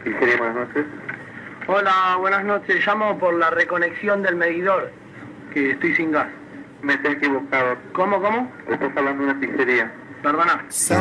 Pizzería, buenas noches. Hola, buenas noches. Llamo por la reconexión del medidor, que estoy sin gas. Me he equivocado. ¿Cómo? Estás hablando de una pizzería. Perdona.